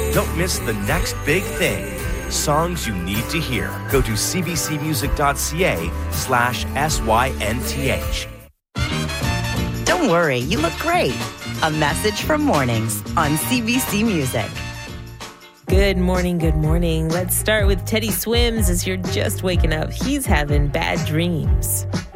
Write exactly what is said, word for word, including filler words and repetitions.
Don't miss the next big thing. Songs you need to hear. Go to cbcmusic.ca slash S-Y-N-T-H. Don't worry, you look great. A message from Mornings on C B C Music. Good morning, good morning. Let's start with Teddy Swims. As you're just waking up, he's having bad dreams.